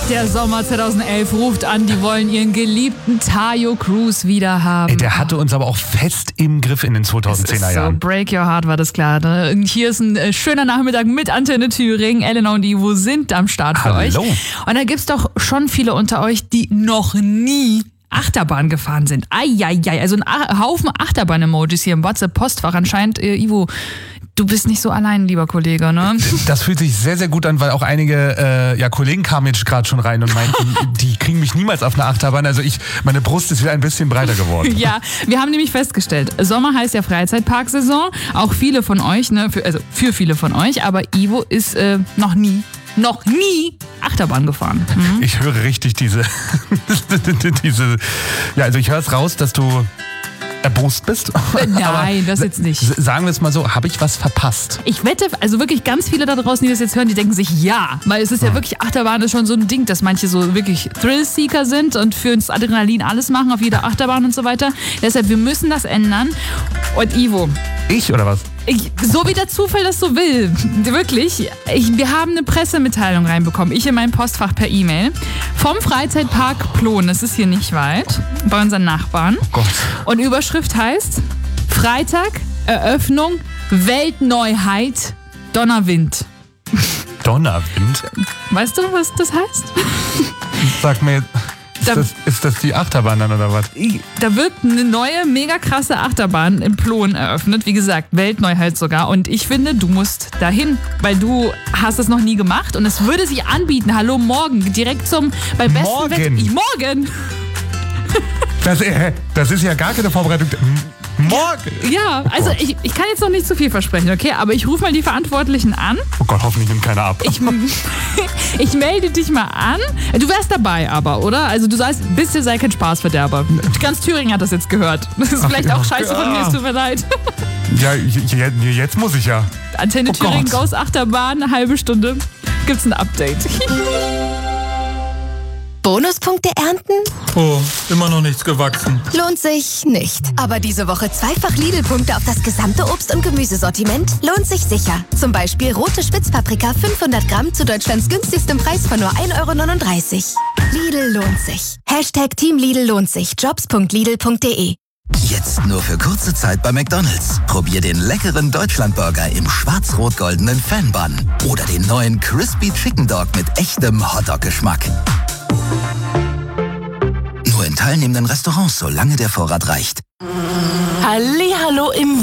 Der Sommer 2011 ruft an, die wollen ihren geliebten Taio Cruz wieder haben. Ey, der hatte uns aber auch fest im Griff in den 2010er Jahren. So, Break Your Heart war das klar. Ne? Und hier ist ein schöner Nachmittag mit Antenne Thüringen. Elena und Ivo sind am Start für euch. Und da gibt's doch schon viele unter euch, die noch nie Achterbahn gefahren sind. Eieiei, also ein Haufen Achterbahn-Emojis hier im WhatsApp-Postfach. Anscheinend, Ivo, du bist nicht so allein, lieber Kollege, ne? Das fühlt sich sehr, sehr gut an, weil auch einige Kollegen kamen jetzt gerade schon rein und meinten, die kriegen mich niemals auf eine Achterbahn. Also meine Brust ist wieder ein bisschen breiter geworden. Ja, wir haben nämlich festgestellt, Sommer heißt ja Freizeitparksaison. Auch viele von euch, ne, für viele von euch, aber Ivo ist noch nie Achterbahn gefahren. Mhm. Ich höre richtig diese, ja, also ich höre es raus, dass du erbost bist. Nein, das jetzt nicht. Sagen wir es mal so, habe ich was verpasst? Ich wette, also wirklich ganz viele da draußen, die das jetzt hören, die denken sich ja. Weil es ist ja wirklich, Achterbahn ist schon so ein Ding, dass manche so wirklich Thrill-Seeker sind und für uns Adrenalin alles machen, auf jeder Achterbahn und so weiter. Deshalb, wir müssen das ändern. Und Ivo. Ich oder was? So wie der Zufall das so will. Wirklich. Wir haben eine Pressemitteilung reinbekommen. Ich in meinem Postfach per E-Mail. Vom Freizeitpark Plon. Das ist hier nicht weit. Bei unseren Nachbarn. Oh Gott. Und Überschrift heißt: Freitag, Eröffnung, Weltneuheit, Donnerwind. Donnerwind? Weißt du, was das heißt? Sag mir, ist das die Achterbahn dann oder was? Da wird eine neue, mega krasse Achterbahn im Plon eröffnet. Wie gesagt, Weltneuheit sogar. Und ich finde, du musst dahin, weil du hast es noch nie gemacht. Und es würde sich anbieten. Hallo, morgen. Direkt beim besten Morgen? Morgen. Das ist ja gar keine Vorbereitung. Morgen? Ja, also ich kann jetzt noch nicht zu viel versprechen, okay? Aber ich rufe mal die Verantwortlichen an. Oh Gott, hoffentlich nimmt keiner ab. Ich melde dich mal an. Du wärst dabei aber, oder? Also du sagst, bitte sei kein Spaßverderber. Ganz Thüringen hat das jetzt gehört. Das ist vielleicht auch scheiße von mir, es tut mir leid. Ja, jetzt muss ich ja. Antenne Thüringen, Ghost Achterbahn, eine halbe Stunde gibt's ein Update. Bonuspunkte ernten? Oh, immer noch nichts gewachsen. Lohnt sich nicht. Aber diese Woche zweifach Lidl-Punkte auf das gesamte Obst- und Gemüsesortiment lohnt sich sicher. Zum Beispiel rote Spitzpaprika 500 Gramm zu Deutschlands günstigstem Preis von nur 1,39 €. Lidl lohnt sich. Hashtag Team Lidl lohnt sich. Jobs.lidl.de. Jetzt nur für kurze Zeit bei McDonald's. Probier den leckeren Deutschlandburger im schwarz-rot-goldenen Fan-Bun. Oder den neuen Crispy Chicken Dog mit echtem Hotdog-Geschmack. Nur in teilnehmenden Restaurants, solange der Vorrat reicht. Hallihallo im